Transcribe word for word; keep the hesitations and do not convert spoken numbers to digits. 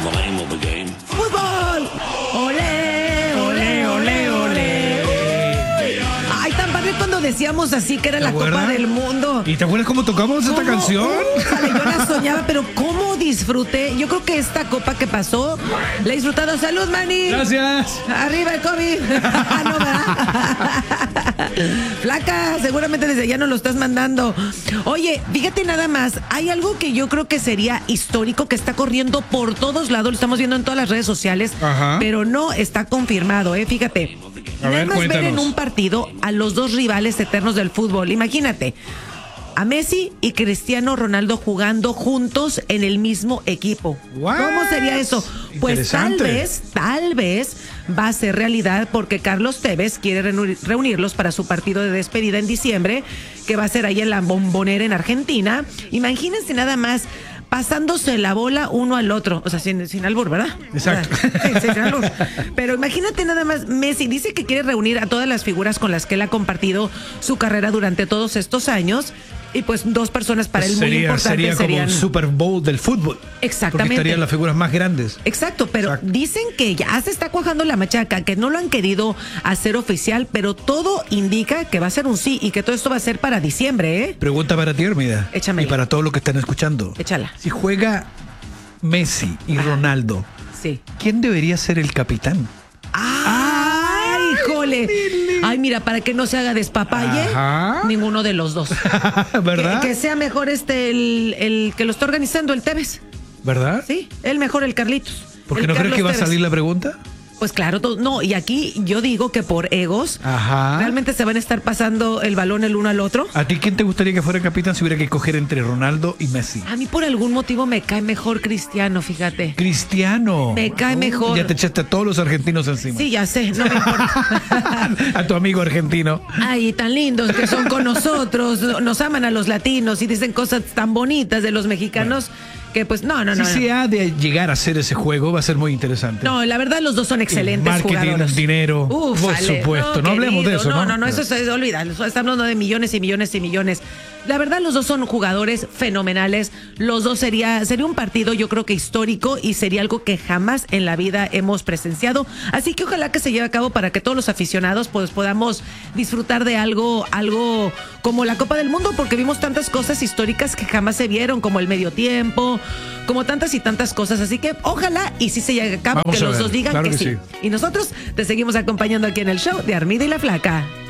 ¡Fútbol! ¡Olé, olé, olé, olé! Ay, tan padre cuando decíamos así que era la Copa del Mundo. ¿Y te acuerdas cómo tocamos esta canción? Sale, yo la soñaba, pero cómo disfruté. Yo creo que esta copa que pasó, la he disfrutado. ¡Salud, Manny! Gracias. ¡Arriba el COVID! No, ¿verdad? Flaca, seguramente desde allá nos lo estás mandando. Oye, fíjate nada más, hay algo que yo creo que sería histórico, que está corriendo por todos lados, lo estamos viendo en todas las redes sociales, Ajá. pero no está confirmado, ¿eh? Fíjate. A ver, Nada más ver en cuéntanos. un partido a los dos rivales eternos del fútbol. Imagínate, a Messi y Cristiano Ronaldo jugando juntos en el mismo equipo. What? ¿Cómo sería eso? Pues tal Interesante. vez, tal vez va a ser realidad porque Carlos Tevez quiere reunir- reunirlos para su partido de despedida en diciembre, que va a ser ahí en la Bombonera en Argentina. Imagínense nada más pasándose la bola uno al otro, o sea, sin, sin albur, ¿verdad? Exacto. O sea, sí, sin albur. Pero imagínate nada más, Messi dice que quiere reunir a todas las figuras con las que él ha compartido su carrera durante todos estos años. Y pues dos personas para él muy sería, importantes sería como serían... un Super Bowl del fútbol. Exactamente. Porque estarían las figuras más grandes. Exacto, pero Exacto. dicen que ya se está cuajando la machaca, que no lo han querido hacer oficial, pero todo indica que va a ser un sí y que todo esto va a ser para diciembre, ¿eh? Pregunta para ti, Hermida. Échamela. Y para todos los que están escuchando. Échala. Si juega Messi y Ronaldo, Sí. ¿quién debería ser el capitán? ¡Ay, híjole! Ay, mira, para que no se haga despapalle, Ajá. ninguno de los dos. ¿Verdad? Que, que sea mejor este, el, el que lo está organizando, el Tevez. ¿Verdad? Sí, el mejor, el Carlitos. ¿Por qué El no crees Carlos que va a Tevez. salir la pregunta? Pues claro, todo- no, y aquí yo digo que por egos, Ajá. realmente se van a estar pasando el balón el uno al otro. ¿A ti quién te gustaría que fuera el capitán si hubiera que escoger entre Ronaldo y Messi? A mí por algún motivo me cae mejor Cristiano, fíjate. Cristiano. Me cae Oh, mejor. Ya te echaste a todos los argentinos encima. Sí, ya sé, no me importa. A tu amigo argentino. Ay, tan lindos que son con nosotros, nos aman a los latinos y dicen cosas tan bonitas de los mexicanos que pues no, no, no. si no. se ha de llegar a hacer ese juego, va a ser muy interesante. No, la verdad los dos son excelentes marketing, jugadores. dinero, por Ufale, supuesto. No hablemos de eso, ¿no? No, no, no, eso se olvida. Estamos hablando de millones y millones y millones. La verdad, los dos son jugadores fenomenales. Los dos sería, sería un partido, yo creo que histórico y sería algo que jamás en la vida hemos presenciado. Así que ojalá que se lleve a cabo para que todos los aficionados pues podamos disfrutar de algo, algo como la Copa del Mundo, porque vimos tantas cosas históricas que jamás se vieron, como el medio tiempo, como tantas y tantas cosas. Así que ojalá y sí se llegue a cabo, Vamos que a los ver, dos digan claro que, que sí. sí. Y nosotros te seguimos acompañando aquí en el show de Armida y la Flaca.